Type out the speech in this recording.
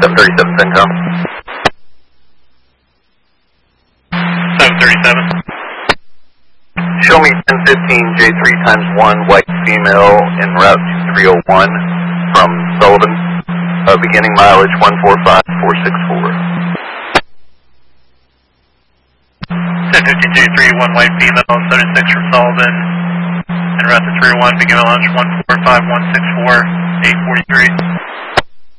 737 CENTCOM. 737. Show me 1015 J3 times 1 white female en route to 301 from Sullivan, beginning mileage 145464. 1015 J3, 1 white female, 76 from Sullivan, en route to 301, beginning mileage 145164, 843.